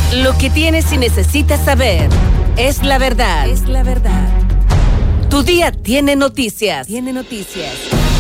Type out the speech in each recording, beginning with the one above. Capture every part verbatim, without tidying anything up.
Lo que tienes y necesitas saber es la verdad. Es la verdad. Tu día tiene noticias. Tiene noticias.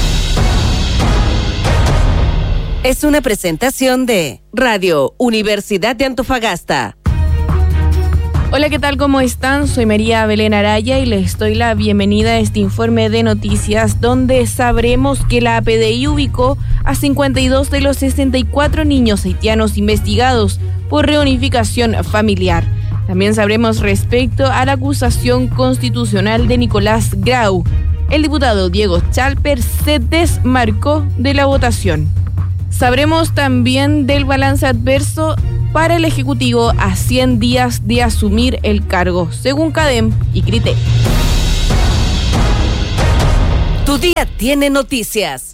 Es una presentación de Radio Universidad de Antofagasta. Hola, ¿qué tal? ¿Cómo están? Soy María Belén Araya y les doy la bienvenida a este informe de noticias donde sabremos que la A P D I ubicó a cincuenta y dos de los sesenta y cuatro niños haitianos investigados por reunificación familiar. También sabremos respecto a la acusación constitucional de Nicolás Grau. El diputado Diego Chalper se desmarcó de la votación. Sabremos también del balance adverso para el Ejecutivo a cien días de asumir el cargo, según CADEM y CRITER. Tu día tiene noticias.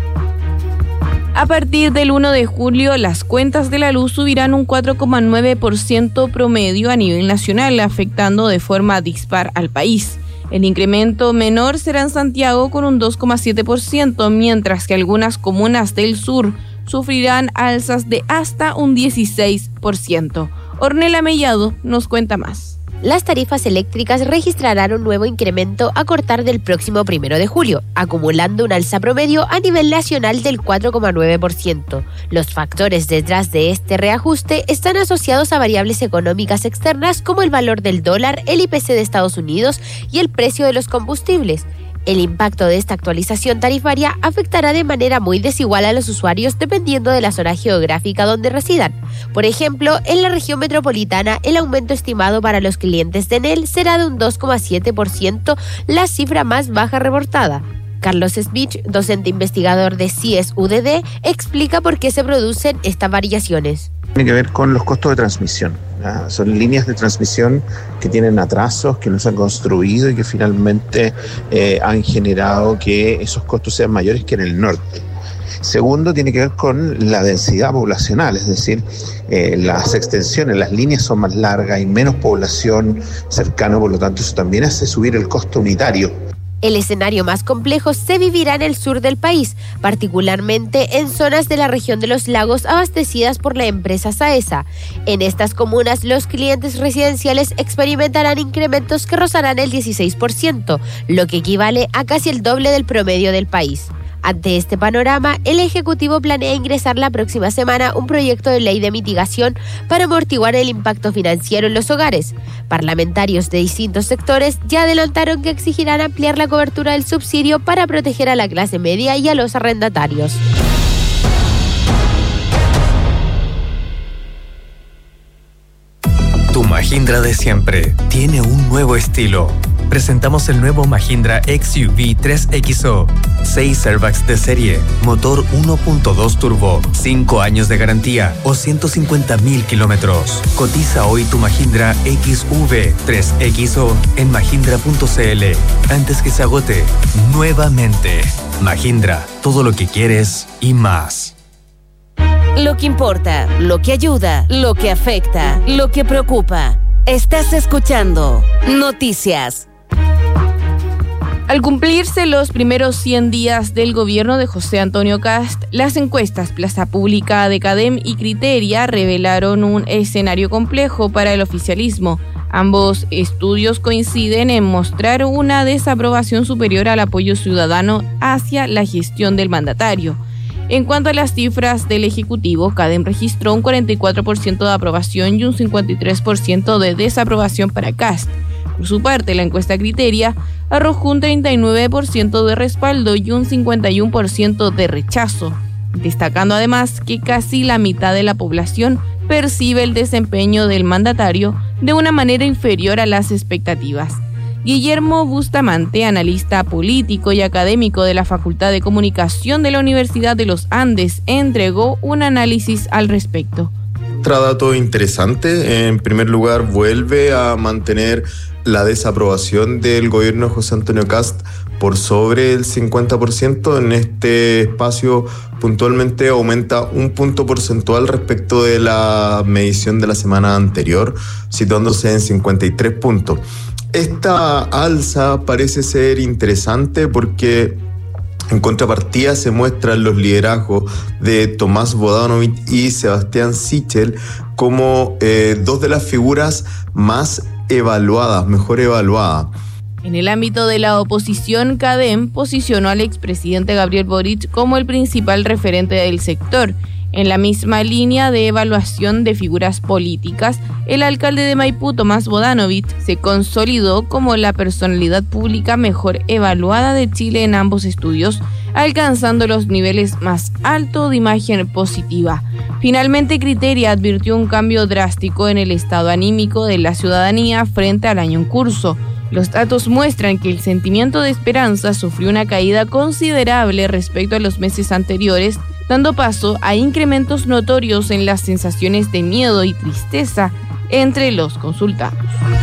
A partir del primero de julio, las cuentas de la luz subirán un cuatro coma nueve por ciento promedio a nivel nacional, afectando de forma dispar al país. El incremento menor será en Santiago con un dos coma siete por ciento, mientras que algunas comunas del sur sufrirán alzas de hasta un dieciséis por ciento. Ornella Mellado nos cuenta más. Las tarifas eléctricas registrarán un nuevo incremento a cortar del próximo primero de julio, acumulando un alza promedio a nivel nacional del cuatro coma nueve por ciento. Los factores detrás de este reajuste están asociados a variables económicas externas como el valor del dólar, el I P C de Estados Unidos y el precio de los combustibles. El impacto de esta actualización tarifaria afectará de manera muy desigual a los usuarios dependiendo de la zona geográfica donde residan. Por ejemplo, en la región metropolitana, el aumento estimado para los clientes de Enel será de un dos coma siete por ciento, la cifra más baja reportada. Carlos Smith, docente investigador de C I E S U D D, explica por qué se producen estas variaciones. Tiene que ver con los costos de transmisión. ¿Ah? Son líneas de transmisión que tienen atrasos, que no se han construido y que finalmente eh, han generado que esos costos sean mayores que en el norte. Segundo, tiene que ver con la densidad poblacional, es decir, eh, las extensiones, las líneas son más largas, hay menos población cercana, por lo tanto eso también hace subir el costo unitario. El escenario más complejo se vivirá en el sur del país, particularmente en zonas de la región de los lagos abastecidas por la empresa Saesa. En estas comunas, los clientes residenciales experimentarán incrementos que rozarán el dieciséis por ciento, lo que equivale a casi el doble del promedio del país. Ante este panorama, el Ejecutivo planea ingresar la próxima semana un proyecto de ley de mitigación para amortiguar el impacto financiero en los hogares. Parlamentarios de distintos sectores ya adelantaron que exigirán ampliar la cobertura del subsidio para proteger a la clase media y a los arrendatarios. Tu Mahindra de siempre tiene un nuevo estilo. Presentamos el nuevo Mahindra X U V tres X O. seis airbags de serie, motor uno punto dos turbo, cinco años de garantía o ciento cincuenta mil kilómetros. Cotiza hoy tu Mahindra X U V tres X O en mahindra punto c l antes que se agote. Nuevamente, Mahindra, todo lo que quieres y más. Lo que importa, lo que ayuda, lo que afecta, lo que preocupa. Estás escuchando Noticias. Al cumplirse los primeros cien días del gobierno de José Antonio Kast, las encuestas Plaza Pública de CADEM y Criteria revelaron un escenario complejo para el oficialismo. Ambos estudios coinciden en mostrar una desaprobación superior al apoyo ciudadano hacia la gestión del mandatario. En cuanto a las cifras del Ejecutivo, CADEM registró un cuarenta y cuatro por ciento de aprobación y un cincuenta y tres por ciento de desaprobación para Kast. Por su parte, la encuesta Criteria arrojó un treinta y nueve por ciento de respaldo y un cincuenta y uno por ciento de rechazo, destacando además que casi la mitad de la población percibe el desempeño del mandatario de una manera inferior a las expectativas. Guillermo Bustamante, analista político y académico de la Facultad de Comunicación de la Universidad de los Andes, entregó un análisis al respecto. Otro dato interesante, en primer lugar, vuelve a mantener la desaprobación del gobierno de José Antonio Kast por sobre el cincuenta por ciento. En este espacio puntualmente aumenta un punto porcentual respecto de la medición de la semana anterior, situándose en cincuenta y tres puntos. Esta alza parece ser interesante porque En contrapartida se muestran los liderazgos de Tomás Vodanovic y Sebastián Sichel como eh, dos de las figuras más evaluadas, mejor evaluadas. En el ámbito de la oposición, CADEM posicionó al expresidente Gabriel Boric como el principal referente del sector. En la misma línea de evaluación de figuras políticas, el alcalde de Maipú, Tomás Vodanovic, se consolidó como la personalidad pública mejor evaluada de Chile en ambos estudios, alcanzando los niveles más altos de imagen positiva. Finalmente, Criteria advirtió un cambio drástico en el estado anímico de la ciudadanía frente al año en curso. Los datos muestran que el sentimiento de esperanza sufrió una caída considerable respecto a los meses anteriores, dando paso a incrementos notorios en las sensaciones de miedo y tristeza entre los consultados.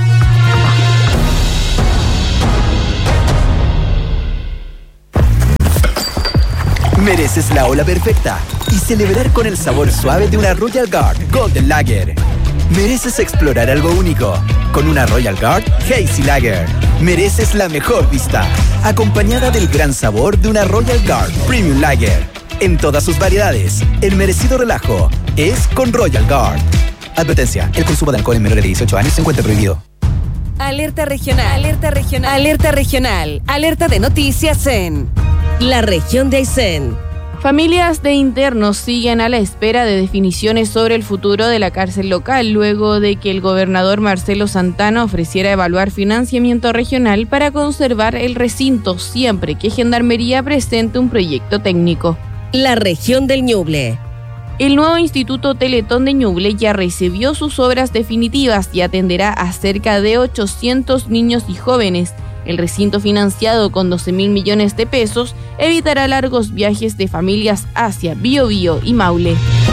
Mereces la ola perfecta y celebrar con el sabor suave de una Royal Guard Golden Lager. Mereces explorar algo único con una Royal Guard Hazy Lager. Mereces la mejor vista, acompañada del gran sabor de una Royal Guard Premium Lager. En todas sus variedades, el merecido relajo es con Royal Guard. Advertencia, el consumo de alcohol en menores de dieciocho años se encuentra prohibido. Alerta regional, alerta regional, alerta regional, alerta de noticias en la región de Aysén. Familias de internos siguen a la espera de definiciones sobre el futuro de la cárcel local, luego de que el gobernador Marcelo Santana ofreciera evaluar financiamiento regional para conservar el recinto siempre que Gendarmería presente un proyecto técnico. La región del Ñuble. El nuevo Instituto Teletón de Ñuble ya recibió sus obras definitivas y atenderá a cerca de ochocientos niños y jóvenes. El recinto, financiado con doce mil millones de pesos, evitará largos viajes de familias hacia Biobío y Maule.